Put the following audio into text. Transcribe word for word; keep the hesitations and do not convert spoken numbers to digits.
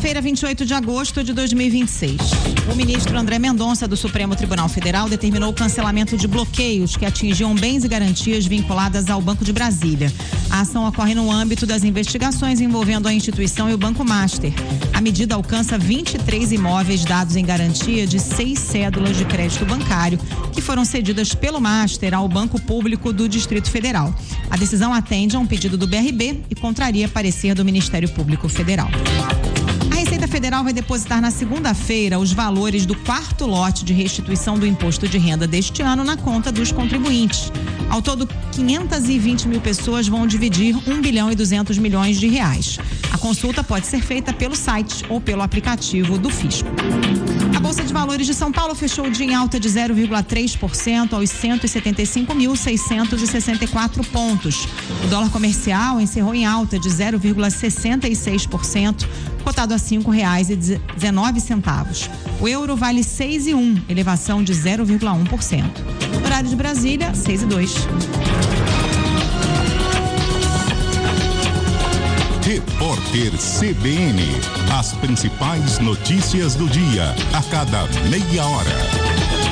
Segunda-feira, vinte e oito de agosto de dois mil e vinte e seis. O ministro André Mendonça, do Supremo Tribunal Federal, determinou o cancelamento de bloqueios que atingiam bens e garantias vinculadas ao Banco de Brasília. A ação ocorre no âmbito das investigações envolvendo a instituição e o Banco Master. A medida alcança vinte e três imóveis dados em garantia de seis cédulas de crédito bancário que foram cedidas pelo Master ao Banco Público do Distrito Federal. A decisão atende a um pedido do B R B e contraria parecer do Ministério Público Federal. A Receita Federal vai depositar na segunda-feira os valores do quarto lote de restituição do imposto de renda deste ano na conta dos contribuintes. Ao todo, quinhentas e vinte mil pessoas vão dividir um bilhão e duzentos milhões de reais. A consulta pode ser feita pelo site ou pelo aplicativo do Fisco. A Bolsa de Valores de São Paulo fechou o dia em alta de zero vírgula três por cento aos cento e setenta e cinco mil, seiscentos e sessenta e quatro pontos. O dólar comercial encerrou em alta de zero vírgula sessenta e seis por cento, cotado a cinco reais e dezenove centavos. O euro vale seis e um, elevação de zero vírgula um por cento. Horário de Brasília, seis e dois. Repórter C B N. As principais notícias do dia, a cada meia hora.